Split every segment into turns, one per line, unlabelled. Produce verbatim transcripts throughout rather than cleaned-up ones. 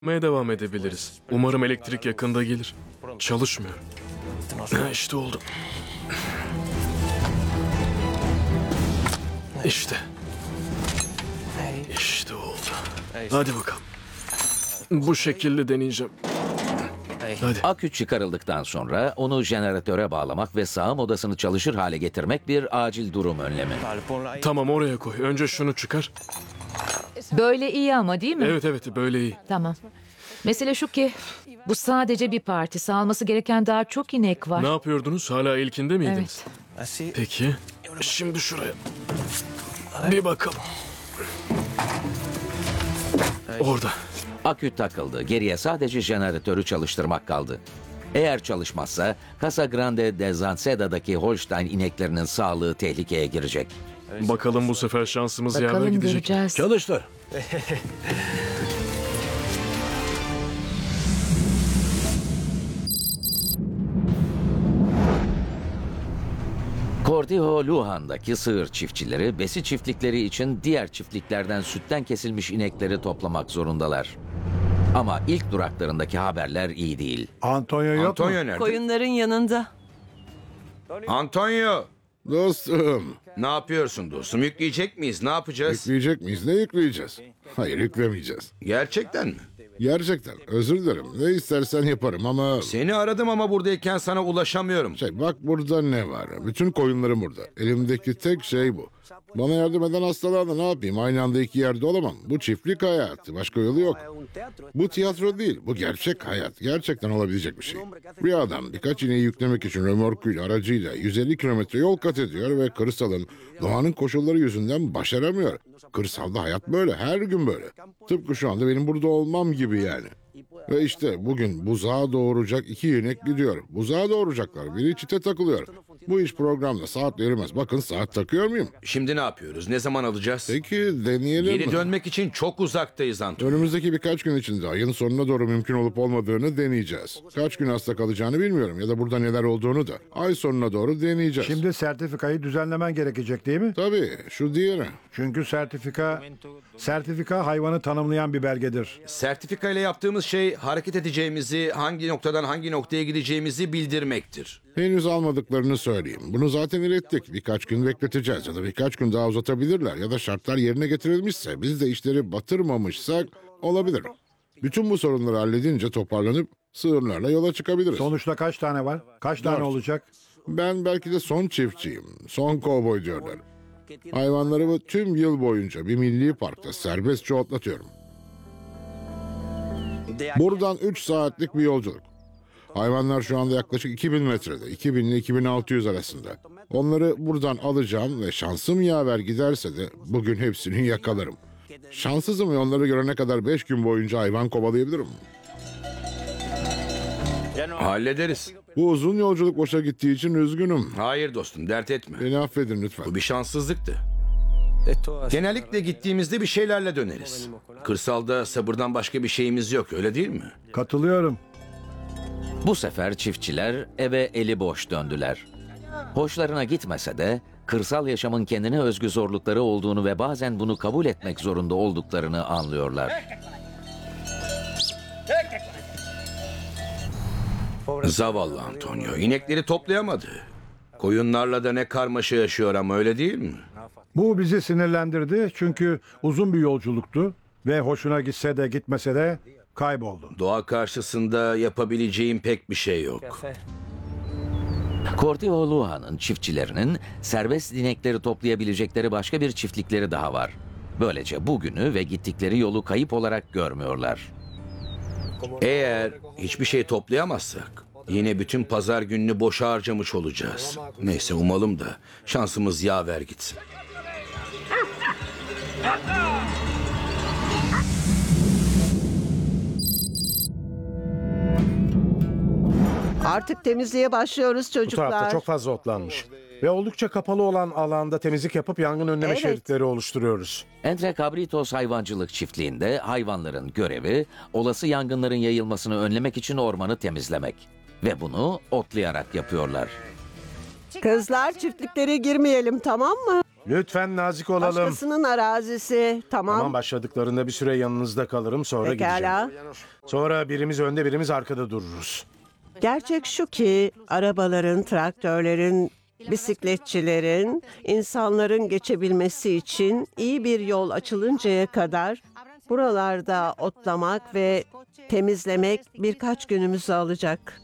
Yapmaya devam edebiliriz. Umarım elektrik yakında gelir. Çalışmıyor. Ha, işte oldu. İşte. İşte oldu. Hadi bakalım. Bu şekilde deneyeceğim. Hadi.
Akü çıkarıldıktan sonra onu jeneratöre bağlamak ve sağım odasını çalışır hale getirmek bir acil durum önlemi.
Tamam, oraya koy. Önce şunu çıkar.
Böyle iyi ama değil mi?
Evet evet, böyle iyi.
Tamam. Mesele şu ki bu sadece bir parti. Sağılması gereken daha çok inek var.
Ne yapıyordunuz? Hala ilkinde miydiniz?
Evet.
Peki. Şimdi şuraya. Bir bakalım. Orada.
Akü takıldı. Geriye sadece jeneratörü çalıştırmak kaldı. Eğer çalışmazsa Casa Grande de Zanseda'daki Holstein ineklerinin sağlığı tehlikeye girecek.
Bakalım bu sefer şansımız yaver
Bakalım
gidecek.
göreceğiz.
Çalıştır.
Cortijo Lujan'daki sığır çiftçileri besi çiftlikleri için diğer çiftliklerden sütten kesilmiş inekleri toplamak zorundalar. Ama ilk duraklarındaki haberler iyi değil.
Antonio yok
Antonio
mu?
nerede?
Koyunların yanında.
Antonio!
Dostum,
Ne yapıyorsun dostum? Yükleyecek miyiz? Ne yapacağız?
yükleyecek miyiz? Ne yükleyeceğiz? Hayır, yüklemeyeceğiz.
Gerçekten mi?
Gerçekten, özür dilerim. Ne istersen yaparım ama...
Seni aradım ama buradayken sana ulaşamıyorum.
Şey, bak burada ne var? Bütün koyunlarım burada. Elimdeki tek şey bu. Bana yardım eden hastalarla ne yapayım? Aynı anda iki yerde olamam. Bu çiftlik hayatı. Başka yolu yok. Bu tiyatro değil. Bu gerçek hayat. Gerçekten olabilecek bir şey. Bir adam birkaç ineği yüklemek için römorkuyla, aracıyla yüz elli kilometre yol kat ediyor ve kırsalın, doğanın koşulları yüzünden başaramıyor. Kırsalda hayat böyle. Her gün böyle. Tıpkı şu anda benim burada olmam gibi yani. Ve işte bugün buzağa doğuracak iki inek gidiyor. Buzağa doğuracaklar. Biri çite takılıyor. Bu iş programda saatle yürümez. Bakın saat takıyor muyum?
Şimdi ne yapıyoruz? Ne zaman alacağız?
Peki deneyelim
Geri
mi?
dönmek için çok uzaktayız Antonio.
Önümüzdeki birkaç gün içinde ayın sonuna doğru mümkün olup olmadığını deneyeceğiz. Kaç gün hasta kalacağını bilmiyorum ya da burada neler olduğunu da. Ay sonuna doğru deneyeceğiz.
Şimdi sertifikayı düzenlemen gerekecek değil mi?
Tabii, şu diğeri.
Çünkü sertifika sertifika hayvanı tanımlayan bir belgedir.
Sertifika ile yaptığımız şey hareket edeceğimizi, hangi noktadan hangi noktaya gideceğimizi bildirmektir.
Henüz almadıklarını söyleyeyim. Bunu zaten ilettik. Birkaç gün bekleteceğiz ya da birkaç gün daha uzatabilirler ya da şartlar yerine getirilmişse biz de işleri batırmamışsak olabilir. Bütün bu sorunları halledince toparlanıp sığırlarla yola çıkabiliriz.
Sonuçta kaç tane var? Kaç tane
Dört.
olacak?
Ben belki de son çiftçiyim. Son kovboy diyorlar. Hayvanlarımı tüm yıl boyunca bir milli parkta serbestçe otlatıyorum. Buradan üç saatlik bir yolculuk. Hayvanlar şu anda yaklaşık iki bin metrede, iki bin ile iki bin altı yüz arasında. Onları buradan alacağım ve şansım yaver giderse de bugün hepsini yakalarım. Şanssızım ve onları görene kadar beş gün boyunca hayvan kovalayabilirim.
Hallederiz.
Bu uzun yolculuk boşa gittiği için üzgünüm.
Hayır dostum, dert etme.
Beni affedin lütfen.
Bu bir şanssızlıktı. Genellikle gittiğimizde bir şeylerle döneriz. Kırsalda sabırdan başka bir şeyimiz yok, öyle değil mi?
Katılıyorum.
Bu sefer çiftçiler eve eli boş döndüler. Hoşlarına gitmese de kırsal yaşamın kendine özgü zorlukları olduğunu ve bazen bunu kabul etmek zorunda olduklarını anlıyorlar.
Zavallı Antonio, inekleri toplayamadı. Koyunlarla da ne karmaşa yaşıyor ama öyle değil mi?
Bu bizi sinirlendirdi çünkü uzun bir yolculuktu ve hoşuna gitse de gitmese de kayboldu.
Doğa karşısında yapabileceğim pek bir şey yok.
Cortijo Lujan'ın çiftçilerinin serbest inekleri toplayabilecekleri başka bir çiftlikleri daha var. Böylece bugünü ve gittikleri yolu kayıp olarak görmüyorlar.
Eğer hiçbir şey toplayamazsak yine bütün pazar gününü boşa harcamış olacağız. Neyse umalım da şansımız yaver gitsin.
Artık temizliğe başlıyoruz
Bu
çocuklar.
tarafta çok fazla otlanmış. Ve oldukça kapalı olan alanda temizlik yapıp yangın önleme
Evet.
şeritleri oluşturuyoruz.
Entre Cabritos hayvancılık çiftliğinde hayvanların görevi olası yangınların yayılmasını önlemek için ormanı temizlemek. Ve bunu otlayarak yapıyorlar.
Kızlar çiftliklere girmeyelim, tamam mı?
Lütfen nazik olalım.
Başkasının arazisi. Tamam.
Tamam, başladıklarında bir süre yanınızda kalırım, sonra gideceğim.
Pekala.
Sonra birimiz önde, birimiz arkada dururuz.
Gerçek şu ki arabaların, traktörlerin, bisikletçilerin, insanların geçebilmesi için iyi bir yol açılıncaya kadar buralarda otlamak ve temizlemek birkaç günümüzü alacak.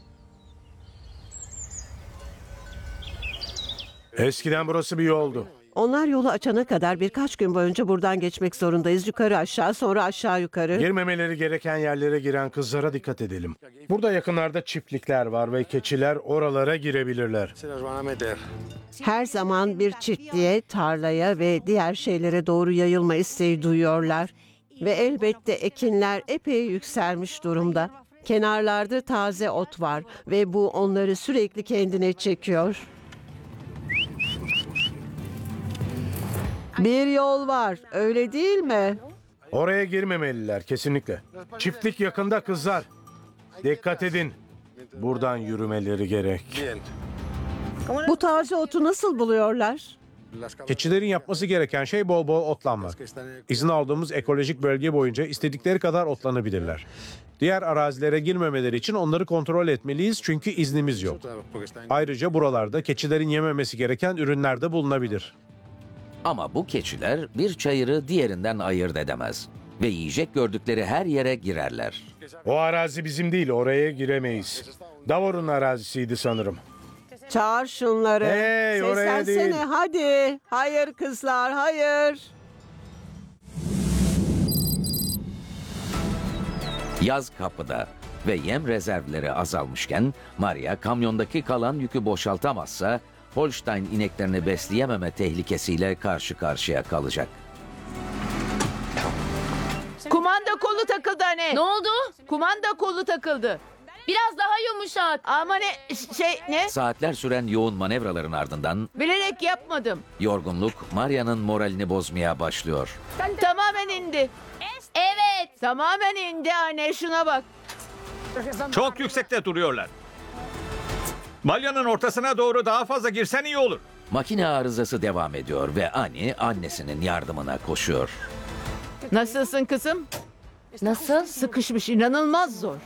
Eskiden burası bir yoldu.
Onlar yolu açana kadar birkaç gün boyunca buradan geçmek zorundayız. Yukarı aşağı, sonra aşağı yukarı.
Girmemeleri gereken yerlere giren kızlara dikkat edelim. Burada yakınlarda çiftlikler var ve keçiler oralara girebilirler.
Her zaman bir çiftliğe, tarlaya ve diğer şeylere doğru yayılma isteği duyuyorlar. Ve elbette ekinler epey yükselmiş durumda. Kenarlarda taze ot var ve bu onları sürekli kendine çekiyor. Bir yol var, öyle değil mi?
Oraya girmemeliler kesinlikle. Çiftlik yakında kızlar. Dikkat edin. Buradan yürümeleri gerek.
Bu taze otu nasıl buluyorlar?
Keçilerin yapması gereken şey bol bol otlanmak. İzin aldığımız ekolojik bölge boyunca istedikleri kadar otlanabilirler. Diğer arazilere girmemeleri için onları kontrol etmeliyiz çünkü iznimiz yok. Ayrıca buralarda keçilerin yememesi gereken ürünler de bulunabilir.
Ama bu keçiler bir çayırı diğerinden ayırt edemez ve yiyecek gördükleri her yere girerler.
O arazi bizim değil, oraya giremeyiz. Davor'un arazisiydi sanırım.
Çağır şunları.
Hey, oraya
Seslensene,
değil.
hadi. Hayır kızlar, hayır.
Yaz kapıda ve yem rezervleri azalmışken Maria kamyondaki kalan yükü boşaltamazsa Holstein ineklerini besleyememe tehlikesiyle karşı karşıya kalacak.
Kumanda kolu takıldı anne.
Ne oldu?
Kumanda kolu takıldı.
Biraz daha yumuşat.
Ama ne şey ne?
Saatler süren yoğun manevraların ardından
Bilerek yapmadım.
yorgunluk Maria'nın moralini bozmaya başlıyor.
Tamamen indi.
Evet.
Tamamen indi anne, şuna bak.
Çok yüksekte duruyorlar. Balyanın ortasına doğru daha fazla girsen iyi olur.
Makine arızası devam ediyor ve Annie annesinin yardımına koşuyor.
Nasılsın kızım?
Nasıl?
Sıkışmış, inanılmaz zor.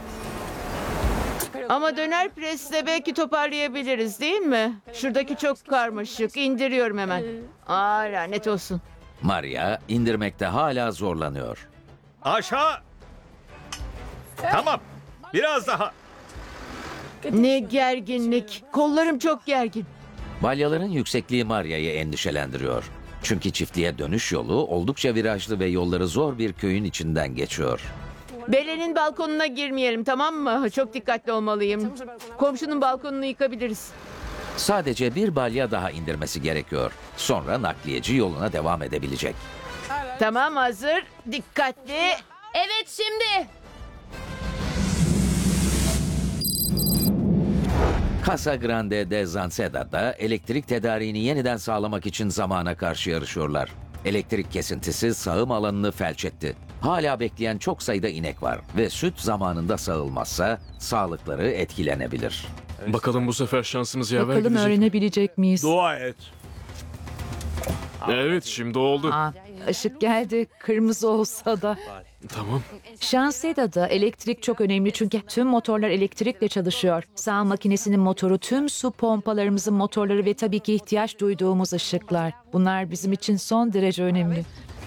Ama döner presle belki toparlayabiliriz değil mi? Şuradaki çok karmaşık. İndiriyorum hemen. Aa, lanet olsun.
Maria indirmekte hala zorlanıyor.
Aşağı. Tamam. Biraz daha.
Ne gerginlik. Kollarım çok gergin.
Balyaların yüksekliği Maria'yı endişelendiriyor. Çünkü çiftliğe dönüş yolu oldukça virajlı ve yolları zor bir köyün içinden geçiyor.
Belen'in balkonuna girmeyelim, tamam mı? Çok dikkatli olmalıyım. Komşunun balkonunu yıkabiliriz.
Sadece bir balya daha indirmesi gerekiyor. Sonra nakliyeci yoluna devam edebilecek.
Tamam, hazır. Dikkatli.
Evet şimdi.
Casa Grande de Zanseda'da elektrik tedariğini yeniden sağlamak için zamana karşı yarışıyorlar. Elektrik kesintisi sağım alanını felç etti. Hala bekleyen çok sayıda inek var ve süt zamanında sağılmazsa sağlıkları etkilenebilir.
Bakalım bu sefer şansımız yaver
Bakalım
gidecek.
öğrenebilecek miyiz?
Dua et.
Evet, şimdi oldu.
Aa, ışık geldi, kırmızı olsa da.
Tamam.
Şanseda'da elektrik çok önemli çünkü tüm motorlar elektrikle çalışıyor. Sağ makinesinin motoru, tüm su pompalarımızın motorları ve tabii ki ihtiyaç duyduğumuz ışıklar. Bunlar bizim için son derece önemli.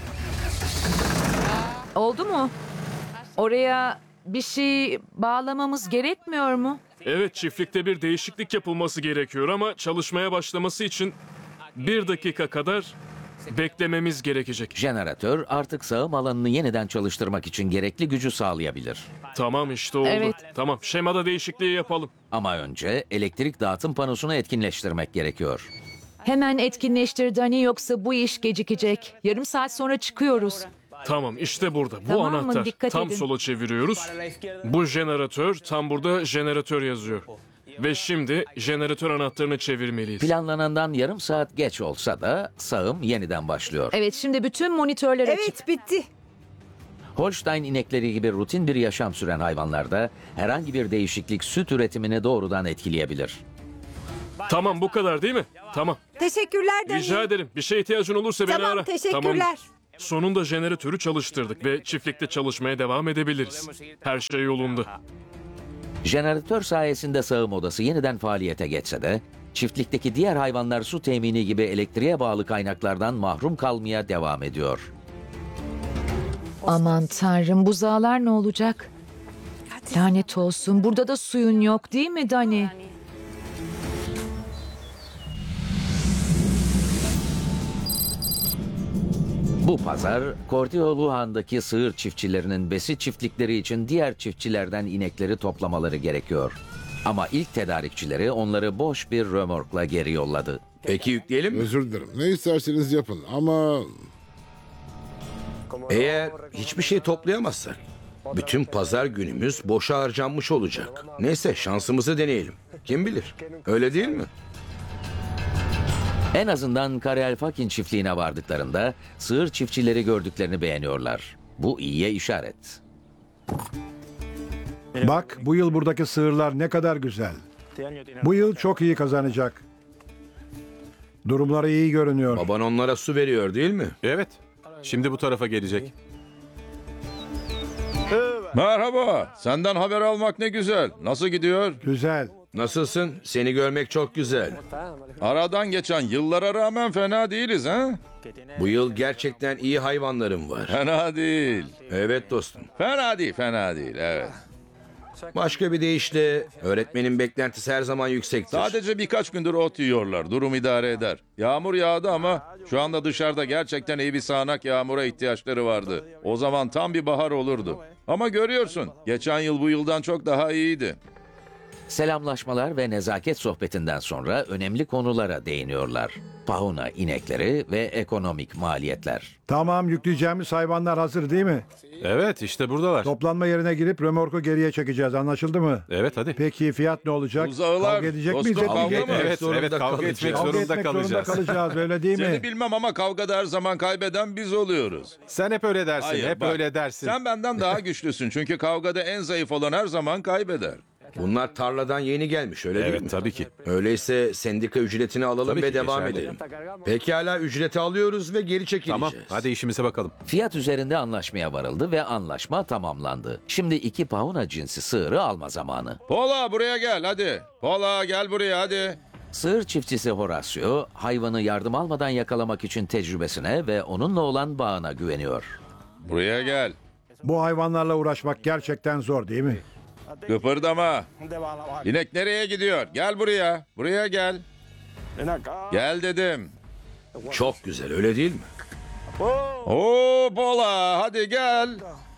Oldu mu? Oraya bir şey bağlamamız gerekmiyor mu?
Evet, çiftlikte bir değişiklik yapılması gerekiyor ama çalışmaya başlaması için bir dakika kadar beklememiz gerekecek.
Jeneratör artık sağım alanını yeniden çalıştırmak için gerekli gücü sağlayabilir.
Tamam, işte oldu.
Evet.
Tamam, şemada değişikliği yapalım.
Ama önce elektrik dağıtım panosunu etkinleştirmek gerekiyor.
Hemen etkinleştir Dani, yoksa bu iş gecikecek. Yarım saat sonra çıkıyoruz.
Tamam, işte burada. Bu
Tamam mı?
anahtar.
Dikkat
Tam
edin.
sola çeviriyoruz. Bu jeneratör, tam burada jeneratör yazıyor. Ve şimdi jeneratör anahtarını çevirmeliyiz.
Planlanandan yarım saat geç olsa da sağım yeniden başlıyor.
Evet, şimdi bütün monitörler açık.
Evet, bitti.
Holstein inekleri gibi rutin bir yaşam süren hayvanlarda herhangi bir değişiklik süt üretimini doğrudan etkileyebilir.
Tamam, bu kadar değil mi? Tamam.
Teşekkürler Dani.
Rica ederim. Bir şeye ihtiyacın olursa beni
Tamam,
ara.
teşekkürler.
Tamamdır. Sonunda jeneratörü çalıştırdık ve çiftlikte çalışmaya devam edebiliriz. Her şey yolunda.
Jeneratör sayesinde sağım odası yeniden faaliyete geçse de çiftlikteki diğer hayvanlar su temini gibi elektriğe bağlı kaynaklardan mahrum kalmaya devam ediyor.
Aman tanrım, buzağlar ne olacak? Lanet olsun, burada da suyun yok değil mi Dani?
Bu pazar, Korteoluhan'daki sığır çiftçilerinin besi çiftlikleri için diğer çiftçilerden inekleri toplamaları gerekiyor. Ama ilk tedarikçileri onları boş bir römorkla geri yolladı.
Peki yükleyelim mi?
Özür dilerim. Ne isterseniz yapın ama
Eğer hiçbir şey toplayamazsak bütün pazar günümüz boşa harcanmış olacak. Neyse şansımızı deneyelim. Kim bilir? Öyle değil mi?
En azından Karel Fakin çiftliğine vardıklarında sığır çiftçileri gördüklerini beğeniyorlar. Bu iyiye işaret.
Bak, bu yıl buradaki sığırlar ne kadar güzel. Bu yıl çok iyi kazanacak. Durumları iyi görünüyor.
Baban onlara su veriyor değil mi?
Evet. Şimdi bu tarafa gelecek.
Merhaba. Senden haber almak ne güzel. Nasıl gidiyor?
Güzel.
Nasılsın? Seni görmek çok güzel.
Aradan geçen yıllara rağmen fena değiliz ha?
Bu yıl gerçekten iyi hayvanlarım var.
Fena değil.
Evet dostum.
Fena değil, fena değil. Evet.
Başka bir deyişle öğretmenin beklentisi her zaman yüksektir.
Sadece birkaç gündür ot yiyorlar. Durum idare eder. Yağmur yağdı ama şu anda dışarıda gerçekten iyi bir sağanak yağmura ihtiyaçları vardı. O zaman tam bir bahar olurdu. Ama görüyorsun, geçen yıl bu yıldan çok daha iyiydi.
Selamlaşmalar ve nezaket sohbetinden sonra önemli konulara değiniyorlar. Pahuna inekleri ve ekonomik maliyetler.
Tamam, yükleyeceğimiz hayvanlar hazır değil mi?
Evet, işte buradalar.
Toplanma yerine girip römorku geriye çekeceğiz, anlaşıldı mı?
Evet, hadi.
Peki fiyat ne olacak?
Buzağılar,
Kavga edecek
dostum,
miyiz?
kavga
Etmeyecek
mı?
miyiz?
Evet,
zorunda
evet kavga
kalacağız.
etmek
Kavga
zorunda
etmek zorunda
kalacağız.
kalacağız, öyle değil mi?
Seni bilmem ama kavgada her zaman kaybeden biz oluyoruz.
Sen hep öyle dersin,
Hayır,
hep
bak,
öyle dersin.
Sen benden daha güçlüsün çünkü kavgada en zayıf olan her zaman kaybeder.
Bunlar tarladan yeni gelmiş öyle değil mi?
Evet, tabii ki.
Öyleyse sendika ücretini alalım
Tabii
ve
ki,
devam
geçerli.
edelim. Pekala, ücreti alıyoruz ve geri çekileceğiz.
Tamam, hadi işimize bakalım.
Fiyat üzerinde anlaşmaya varıldı ve anlaşma tamamlandı. Şimdi iki pahuna cinsi sığırı alma zamanı.
Pola buraya gel hadi. Pola gel buraya hadi.
Sığır çiftçisi Horacio, hayvanı yardım almadan yakalamak için tecrübesine ve onunla olan bağına güveniyor.
Buraya gel.
Bu hayvanlarla uğraşmak gerçekten zor değil mi?
Kıpırdama. İnek nereye gidiyor? Gel buraya. Buraya gel. Gel dedim.
Çok güzel öyle değil mi?
Oo Pola hadi gel.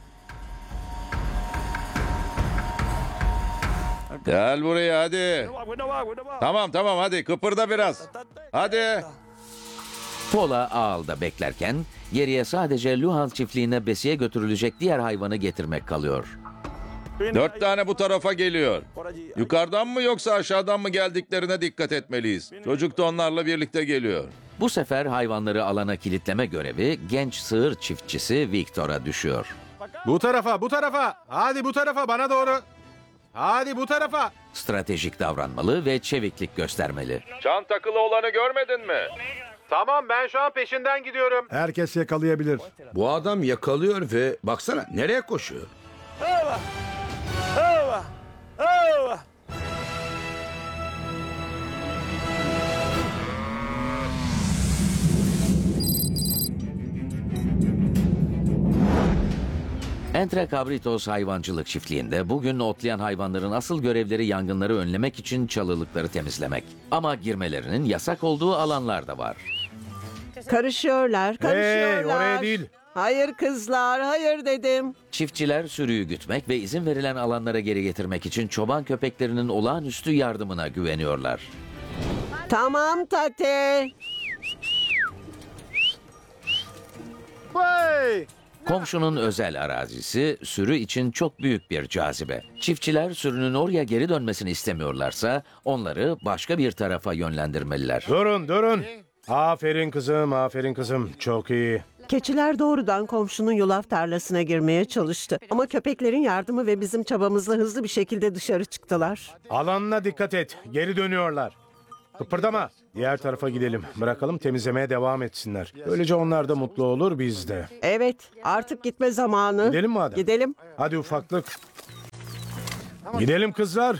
Gel buraya hadi. Tamam tamam hadi kıpırda biraz. Hadi.
Pola ağalda beklerken geriye sadece Luhan çiftliğine besiye götürülecek diğer hayvanı getirmek kalıyor.
Dört tane bu tarafa geliyor. Yukarıdan mı yoksa aşağıdan mı geldiklerine dikkat etmeliyiz. Çocuk da onlarla birlikte geliyor.
Bu sefer hayvanları alana kilitleme görevi genç sığır çiftçisi Victor'a düşüyor.
Bu tarafa, bu tarafa. Hadi bu tarafa, bana doğru. Hadi bu tarafa.
Stratejik davranmalı ve çeviklik göstermeli.
Çan takılı olanı görmedin mi?
Tamam, ben şu an peşinden gidiyorum.
Herkes yakalayabilir.
Bu adam yakalıyor ve baksana nereye koşuyor?
Entre Cabritos hayvancılık çiftliğinde bugün otlayan hayvanların asıl görevleri yangınları önlemek için çalılıkları temizlemek. Ama girmelerinin yasak olduğu alanlar da var.
Karışıyorlar, karışıyorlar.
Hey, oraya değil.
Hayır kızlar, hayır dedim.
Çiftçiler sürüyü gütmek ve izin verilen alanlara geri getirmek için çoban köpeklerinin olağanüstü yardımına güveniyorlar.
Tamam Tate.
Komşunun özel arazisi sürü için çok büyük bir cazibe. Çiftçiler sürünün oraya geri dönmesini istemiyorlarsa onları başka bir tarafa yönlendirmeliler.
Durun durun. Aferin kızım, aferin kızım. Çok iyi.
Keçiler doğrudan komşunun yulaf tarlasına girmeye çalıştı. Ama köpeklerin yardımı ve bizim çabamızla hızlı bir şekilde dışarı çıktılar.
Alanına dikkat et. Geri dönüyorlar. Kıpırdama. Diğer tarafa gidelim. Bırakalım temizlemeye devam etsinler. Böylece onlar da mutlu olur, biz de.
Evet, artık gitme zamanı.
Gidelim mi Adem?
Gidelim.
Hadi ufaklık. Gidelim kızlar.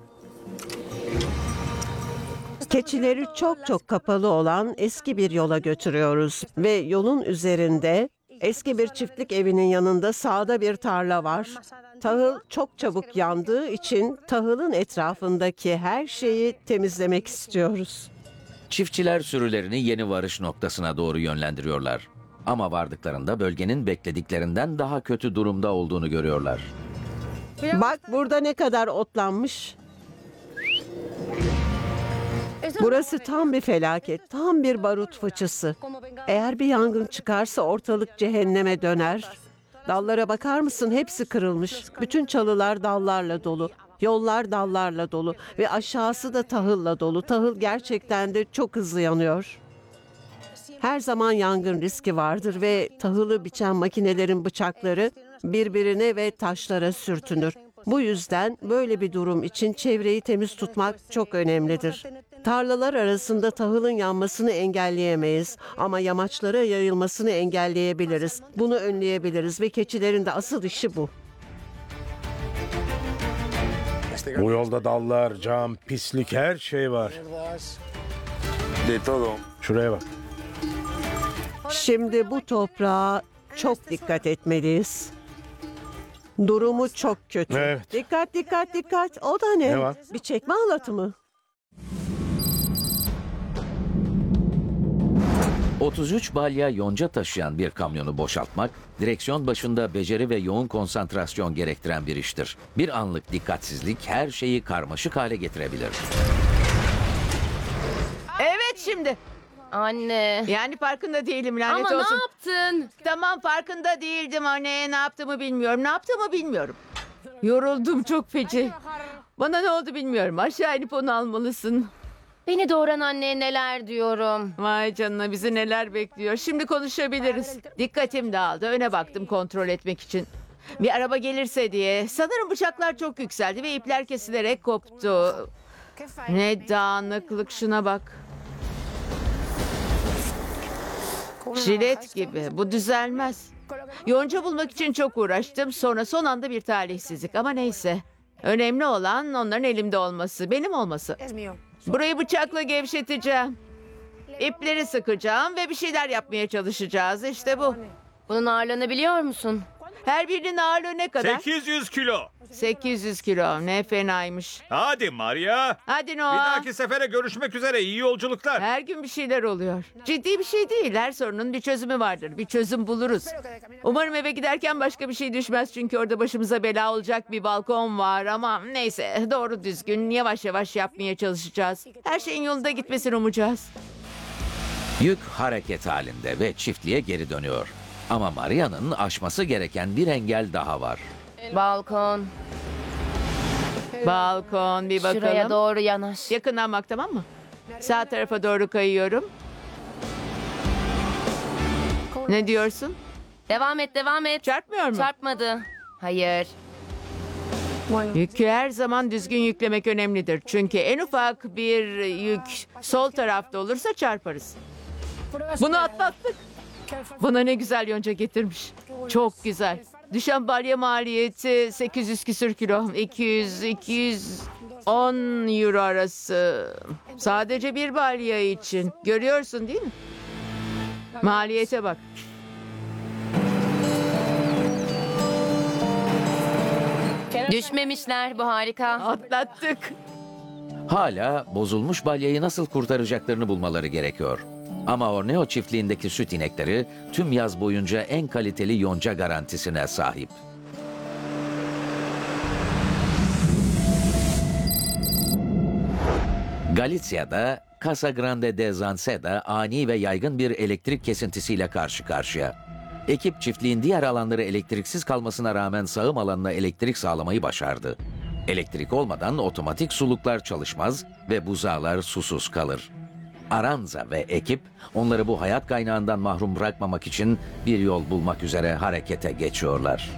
Keçileri çok çok kapalı olan eski bir yola götürüyoruz ve yolun üzerinde eski bir çiftlik evinin yanında sağda bir tarla var. Tahıl çok çabuk yandığı için tahılın etrafındaki her şeyi temizlemek istiyoruz.
Çiftçiler sürülerini yeni varış noktasına doğru yönlendiriyorlar. Ama vardıklarında bölgenin beklediklerinden daha kötü durumda olduğunu görüyorlar.
Bak burada ne kadar otlanmış. Burası tam bir felaket, tam bir barut fıçısı. Eğer bir yangın çıkarsa ortalık cehenneme döner. Dallara bakar mısın? Hepsi kırılmış. Bütün çalılar dallarla dolu. Yollar dallarla dolu ve aşağısı da tahılla dolu. Tahıl gerçekten de çok hızlı yanıyor. Her zaman yangın riski vardır ve tahılı biçen makinelerin bıçakları birbirine ve taşlara sürtünür. Bu yüzden böyle bir durum için çevreyi temiz tutmak çok önemlidir. Tarlalar arasında tahılın yanmasını engelleyemeyiz ama yamaçlara yayılmasını engelleyebiliriz. Bunu önleyebiliriz ve keçilerin de asıl işi bu.
Bu yolda dallar, cam, pislik her şey var. Şuraya bak.
Şimdi bu toprağa çok dikkat etmeliyiz. Durumu çok kötü.
Evet.
Dikkat dikkat dikkat. O da ne?
Ne var?
Bir çekme halatı mı?
otuz üç balya yonca taşıyan bir kamyonu boşaltmak, direksiyon başında beceri ve yoğun konsantrasyon gerektiren bir iştir. Bir anlık dikkatsizlik her şeyi karmaşık hale getirebilir.
Evet şimdi.
Anne.
Yani farkında değilim lanet
Ama
olsun.
ne yaptın?
Tamam farkında değildim anne. Ne yaptığımı bilmiyorum. Ne yaptığımı bilmiyorum. Yoruldum çok feci. Bana ne oldu bilmiyorum. Aşağı inip onu almalısın.
Beni doğuran anneye neler diyorum.
Vay canına bizi neler bekliyor. Şimdi konuşabiliriz. Dikkatim dağıldı. Öne baktım kontrol etmek için. Bir araba gelirse diye. Sanırım bıçaklar çok yükseldi ve ipler kesilerek koptu. Ne dağınıklık şuna bak. Jilet gibi. Bu düzelmez. Yonca bulmak için çok uğraştım. Sonra son anda bir talihsizlik. Ama neyse. Önemli olan onların elimde olması. Benim olması. Burayı bıçakla gevşeteceğim. İpleri sıkacağım ve bir şeyler yapmaya çalışacağız. İşte bu.
Bunun ağırlığını biliyor musun?
Her birinin ağırlığı ne kadar?
sekiz yüz kilo.
sekiz yüz kilo. Ne fenaymış.
Hadi Maria.
Hadi
Bir
Noah.
dahaki sefere görüşmek üzere. İyi yolculuklar.
Her gün bir şeyler oluyor. Ciddi bir şey değil. Her sorunun bir çözümü vardır. Bir çözüm buluruz. Umarım eve giderken başka bir şey düşmez. Çünkü orada başımıza bela olacak bir balkon var. Ama neyse doğru düzgün yavaş yavaş yapmaya çalışacağız. Her şeyin yolunda gitmesini umacağız.
Yük hareket halinde ve çiftliğe geri dönüyor. Ama Maria'nın aşması gereken bir engel daha var.
Balkon.
Balkon bir bakalım.
Şuraya doğru yanaş.
Yakından bak tamam mı? Sağ tarafa doğru kayıyorum. Ne diyorsun?
Devam et, devam et.
Çarpmıyor mu?
Çarpmadı. Hayır.
Yükü her zaman düzgün yüklemek önemlidir. Çünkü en ufak bir yük sol tarafta olursa çarparız. Bunu atlattık. Bana ne güzel yonca getirmiş. Çok güzel. Düşen balya maliyeti sekiz yüz küsür kilo. iki yüz iki yüz on euro arası. Sadece bir balya için. Görüyorsun değil mi? Maliyete bak.
Düşmemişler, bu harika.
Atlattık.
Hala bozulmuş balyayı nasıl kurtaracaklarını bulmaları gerekiyor. Ama Orneo çiftliğindeki süt inekleri tüm yaz boyunca en kaliteli yonca garantisine sahip. Galicia'da Casa Grande de Zanceda ani ve yaygın bir elektrik kesintisiyle karşı karşıya. Ekip çiftliğin diğer alanları elektriksiz kalmasına rağmen sağım alanına elektrik sağlamayı başardı. Elektrik olmadan otomatik suluklar çalışmaz ve buzağlar susuz kalır. Aranza ve ekip onları bu hayat kaynağından mahrum bırakmamak için bir yol bulmak üzere harekete geçiyorlar.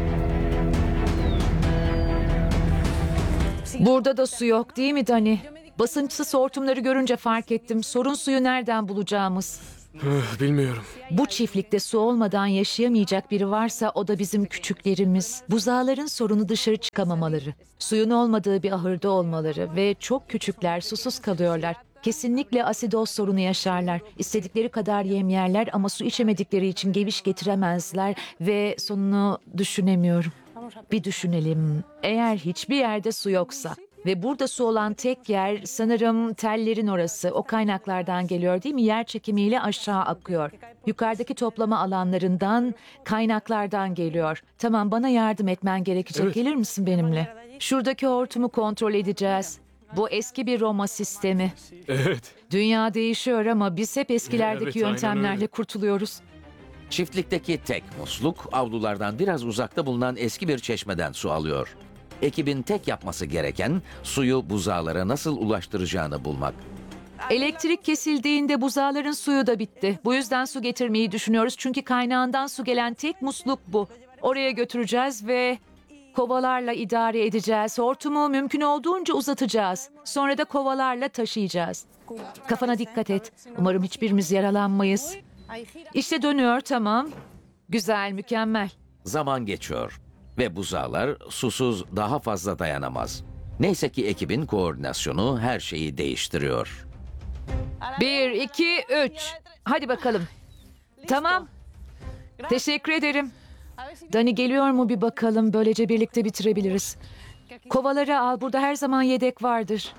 Burada da su yok değil mi Dani? Basınçsız hortumları görünce fark ettim. Sorun suyu nereden bulacağımız.
Üh, Bilmiyorum.
Bu çiftlikte su olmadan yaşayamayacak biri varsa o da bizim küçüklerimiz. Buzağların sorunu dışarı çıkamamaları, suyun olmadığı bir ahırda olmaları ve çok küçükler susuz kalıyorlar. Kesinlikle asidoz sorunu yaşarlar. İstedikleri kadar yem yerler ama su içemedikleri için geviş getiremezler ve sonunu düşünemiyorum. Bir düşünelim. Eğer hiçbir yerde su yoksa ve burada su olan tek yer sanırım tellerin orası. O kaynaklardan geliyor değil mi? Yer çekimiyle aşağı akıyor. Yukarıdaki toplama alanlarından, kaynaklardan geliyor. Tamam, bana yardım etmen gerekecek.
Evet.
Gelir misin benimle? Şuradaki hortumu kontrol edeceğiz. Bu eski bir Roma sistemi.
Evet.
Dünya değişiyor ama biz hep eskilerdeki
Evet, aynen
yöntemlerle
öyle.
kurtuluyoruz.
Çiftlikteki tek musluk avlulardan biraz uzakta bulunan eski bir çeşmeden su alıyor. Ekibin tek yapması gereken suyu buzağlara nasıl ulaştıracağını bulmak.
Elektrik kesildiğinde buzağların suyu da bitti. Bu yüzden su getirmeyi düşünüyoruz çünkü kaynağından su gelen tek musluk bu. Oraya götüreceğiz ve kovalarla idare edeceğiz. Hortumu mümkün olduğunca uzatacağız. Sonra da kovalarla taşıyacağız. Kafana dikkat et. Umarım hiçbirimiz yaralanmayız. İşte dönüyor, tamam. Güzel, mükemmel.
Zaman geçiyor ve buzağlar susuz daha fazla dayanamaz. Neyse ki ekibin koordinasyonu her şeyi değiştiriyor.
Bir, iki, üç. Hadi bakalım. Tamam. Teşekkür ederim. Dani geliyor mu bir bakalım. Böylece birlikte bitirebiliriz. Kovaları al. Burada her zaman yedek vardır.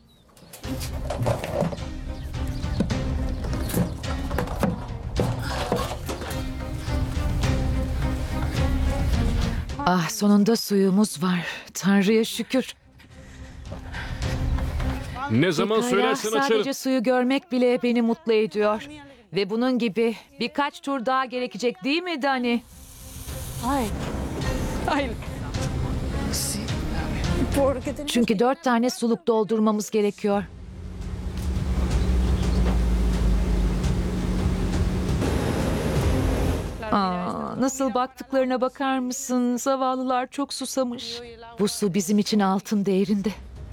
Ah, sonunda suyumuz var. Tanrı'ya şükür.
Ne zaman
Pekala,
söylersen açarım.
sadece suyu görmek bile beni mutlu ediyor. Ve bunun gibi birkaç tur daha gerekecek değil mi Dani? Çünkü dört tane suluk doldurmamız gerekiyor. Aa, nasıl baktıklarına bakar mısın? Zavallılar çok susamış. Bu su bizim için altın değerinde.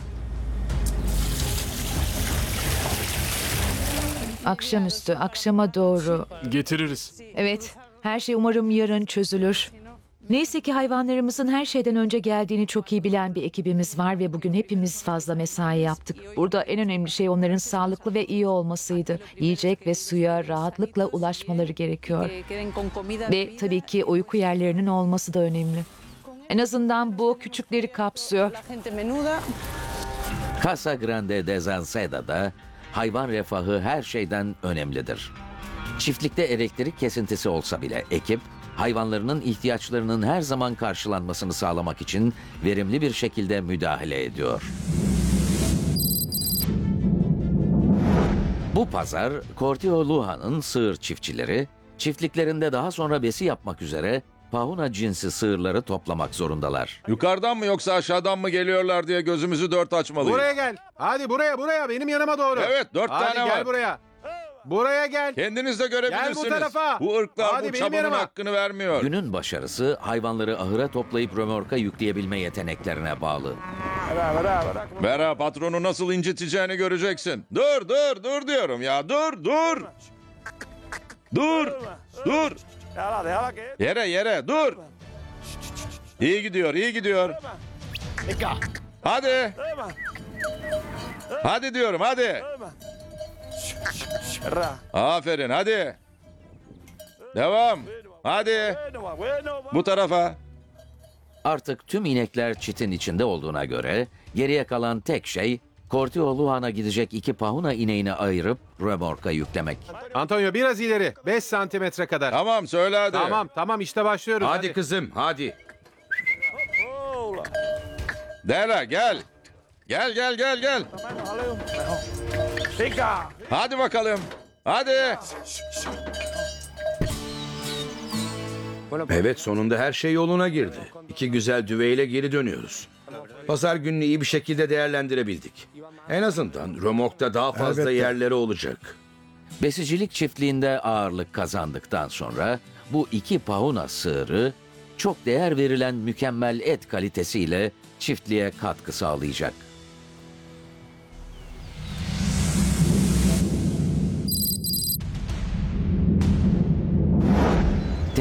Akşamüstü, akşama doğru.
Getiririz.
Evet, her şey umarım yarın çözülür. Neyse ki hayvanlarımızın her şeyden önce geldiğini çok iyi bilen bir ekibimiz var ve bugün hepimiz fazla mesai yaptık. Burada en önemli şey onların sağlıklı ve iyi olmasıydı. Yiyecek ve suya rahatlıkla ulaşmaları gerekiyor. Ve tabii ki uyku yerlerinin olması da önemli. En azından bu küçükleri kapsıyor.
Casa Grande de Zanseda'da hayvan refahı her şeyden önemlidir. Çiftlikte elektrik kesintisi olsa bile ekip, hayvanlarının ihtiyaçlarının her zaman karşılanmasını sağlamak için verimli bir şekilde müdahale ediyor. Bu pazar, Cortio Luha'nın sığır çiftçileri, çiftliklerinde daha sonra besi yapmak üzere pahuna cinsi sığırları toplamak zorundalar.
Yukarıdan mı yoksa aşağıdan mı geliyorlar diye gözümüzü dört açmalıyız.
Buraya gel. Hadi buraya buraya benim yanıma doğru.
Evet, dört
Hadi
tane
gel
var.
buraya. Buraya gel.
Kendiniz de görebilirsiniz.
Gel bu tarafa.
Bu ırklar
Hadi
bu
benim
çabanın
yanıma.
hakkını vermiyor.
Günün başarısı hayvanları ahıra toplayıp römorka yükleyebilme yeteneklerine bağlı.
Vera patronu nasıl inciteceğini göreceksin. Dur dur dur diyorum ya dur dur. Dur dur. Yere yere dur. İyi gidiyor iyi gidiyor. Hadi. Hadi diyorum hadi. Aferin hadi. Devam. Hadi. Bu tarafa.
Artık tüm inekler çitin içinde olduğuna göre geriye kalan tek şey Cortio Luhan'a gidecek iki pahuna ineğini ayırıp römorka yüklemek.
Antonio biraz ileri. beş santimetre kadar.
Tamam söyle hadi.
Tamam tamam işte başlıyoruz.
Hadi kızım hadi.
Dela gel. Gel gel gel gel. Hadi bakalım. Hadi.
Evet sonunda her şey yoluna girdi. İki güzel düveyle geri dönüyoruz. Pazar gününü iyi bir şekilde değerlendirebildik. En azından römorkta daha fazla
Elbette.
yerleri olacak.
Besicilik çiftliğinde ağırlık kazandıktan sonra bu iki pahuna sığırı çok değer verilen mükemmel et kalitesiyle çiftliğe katkı sağlayacak.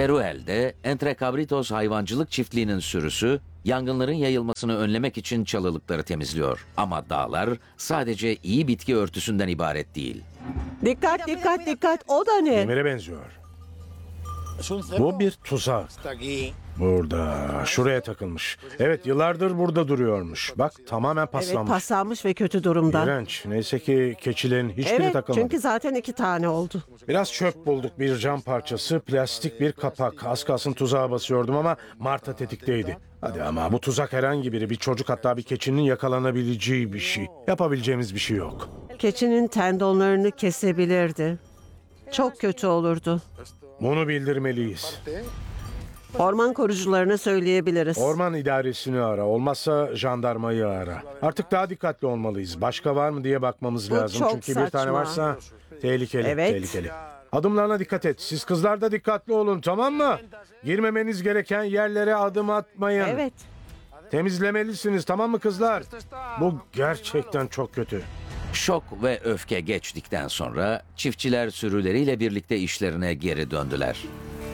Teruel'de Entrecabritos hayvancılık çiftliğinin sürüsü yangınların yayılmasını önlemek için çalılıkları temizliyor. Ama dağlar sadece iyi bitki örtüsünden ibaret değil.
Dikkat dikkat dikkat, o da ne?
Demire benziyor. Bu bir tuzak. Burada, şuraya takılmış. Evet, yıllardır burada duruyormuş. Bak, tamamen
Evet,
paslanmış.
paslanmış ve kötü durumda.
İğrenç. Neyse ki keçilerin hiçbiri
Evet,
takılmadı.
çünkü zaten iki tane oldu.
Biraz çöp bulduk, bir cam parçası, plastik bir kapak. Az kalsın tuzağa basıyordum ama Marta tetikteydi. Hadi ama bu tuzak herhangi biri, bir çocuk hatta bir keçinin yakalanabileceği bir şey. Yapabileceğimiz bir şey yok.
Keçinin tendonlarını kesebilirdi. Çok kötü olurdu.
Bunu bildirmeliyiz.
Orman korucularına söyleyebiliriz.
Orman idaresini ara, olmazsa jandarmayı ara. Artık daha dikkatli olmalıyız. Başka var mı diye bakmamız
Bu
lazım.
çok
Çünkü bir
saçma.
tane varsa tehlikeli,
Evet.
tehlikeli. Adımlarına dikkat et. Siz kızlar da dikkatli olun, tamam mı? Girmemeniz gereken yerlere adım atmayın.
Evet.
Temizlemelisiniz, tamam mı kızlar? Bu gerçekten çok kötü.
Şok ve öfke geçtikten sonra çiftçiler sürüleriyle birlikte işlerine geri döndüler.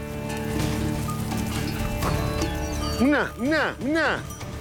Ne, ne, ne?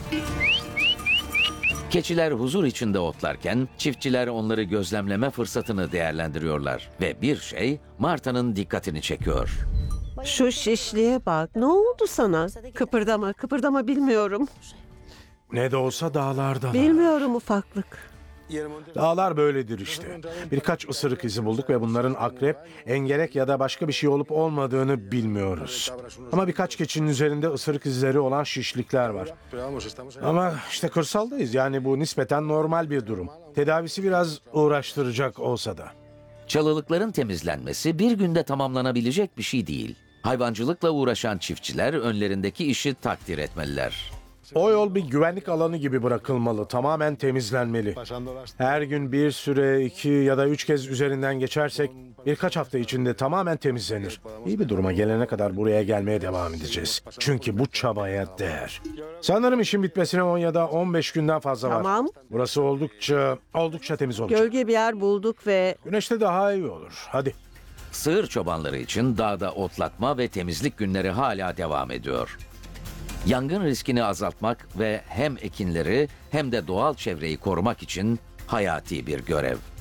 Keçiler huzur içinde otlarken çiftçiler onları gözlemleme fırsatını değerlendiriyorlar. Ve bir şey Marta'nın dikkatini çekiyor.
Şu şişliğe bak. Ne oldu sana? Kıpırdama, kıpırdama, bilmiyorum.
Ne de olsa dağlardan.
Bilmiyorum ufaklık.
Dağlar böyledir işte. Birkaç ısırık izi bulduk ve bunların akrep, engerek ya da başka bir şey olup olmadığını bilmiyoruz. Ama birkaç keçinin üzerinde ısırık izleri olan şişlikler var. Ama işte kırsaldayız, yani bu nispeten normal bir durum. Tedavisi biraz uğraştıracak olsa da.
Çalılıkların temizlenmesi bir günde tamamlanabilecek bir şey değil. Hayvancılıkla uğraşan çiftçiler önlerindeki işi takdir etmeliler.
O yol bir güvenlik alanı gibi bırakılmalı, tamamen temizlenmeli. Her gün bir süre iki ya da üç kez üzerinden geçersek birkaç hafta içinde tamamen temizlenir. İyi bir duruma gelene kadar buraya gelmeye devam edeceğiz. Çünkü bu çabaya değer. Sanırım işin bitmesine on ya da on beş günden fazla var.
Tamam.
Burası oldukça, oldukça temiz olacak.
Gölge bir yer bulduk ve
Güneşte daha iyi olur. Hadi.
Sığır çobanları için dağda otlatma ve temizlik günleri hala devam ediyor. Yangın riskini azaltmak ve hem ekinleri hem de doğal çevreyi korumak için hayati bir görev.